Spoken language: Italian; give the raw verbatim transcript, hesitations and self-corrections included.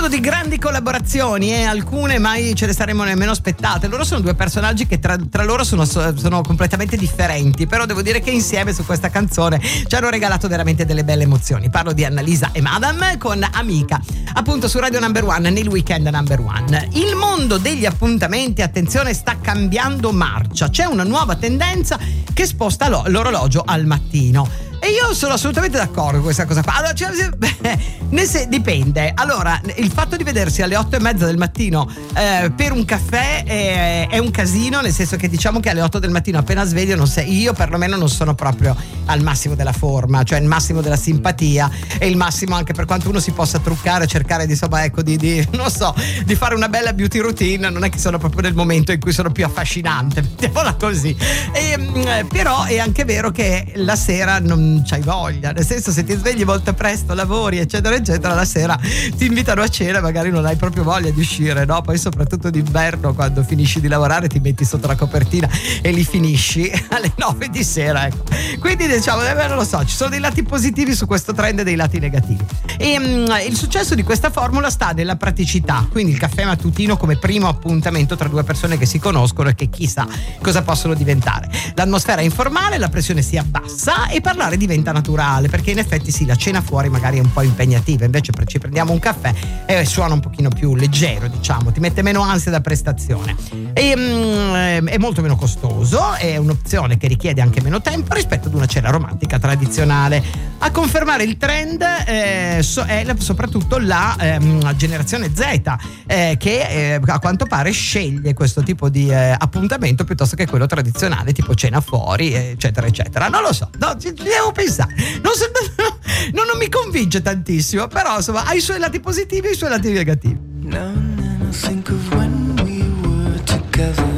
periodo di grandi collaborazioni e eh, alcune mai ce le saremmo nemmeno aspettate. Loro sono due personaggi che tra, tra loro sono, sono completamente differenti, però devo dire che insieme su questa canzone ci hanno regalato veramente delle belle emozioni. Parlo di Annalisa e Madame con Amica, appunto su Radio Number One nel weekend Number One. Il mondo degli appuntamenti, attenzione, sta cambiando marcia. C'è una nuova tendenza che sposta lo, l'orologio al mattino. E io sono assolutamente d'accordo con questa cosa qua. Allora, cioè, ne se, dipende. Allora, il fatto di vedersi alle otto e mezza del mattino eh, per un caffè è, è un casino, nel senso che diciamo che alle otto del mattino appena sveglio non sei, io perlomeno non sono proprio al massimo della forma, cioè il massimo della simpatia e il massimo anche per quanto uno si possa truccare, cercare di insomma ecco di, di non so, di fare una bella beauty routine, non è che sono proprio nel momento in cui sono più affascinante, mettiamola così. E, però è anche vero che la sera non c'hai voglia, nel senso, se ti svegli molto presto, lavori eccetera eccetera, la sera ti invitano a cena, magari non hai proprio voglia di uscire, no? Poi soprattutto d'inverno, quando finisci di lavorare ti metti sotto la copertina e li finisci alle nove di sera, ecco. Quindi diciamo, eh, non lo so, ci sono dei lati positivi su questo trend e dei lati negativi. E um, il successo di questa formula sta nella praticità, quindi il caffè mattutino come primo appuntamento tra due persone che si conoscono e che chissà cosa possono diventare. L'atmosfera è informale, la pressione si abbassa e parlare diventa naturale, perché in effetti sì, la cena fuori magari è un po' impegnativa, invece ci prendiamo un caffè e suona un pochino più leggero, diciamo, ti mette meno ansia da prestazione e um, è molto meno costoso, è un'opzione che richiede anche meno tempo rispetto ad una cena romantica tradizionale. A confermare il trend eh, so, è la, soprattutto la ehm, generazione Z eh, che eh, a quanto pare sceglie questo tipo di eh, appuntamento piuttosto che quello tradizionale tipo cena fuori eccetera eccetera. Non lo so, no, ci devo pensare, non, so, no, non mi convince tantissimo, però insomma ha i suoi lati positivi e i suoi lati negativi. Now and then I think of when we were together.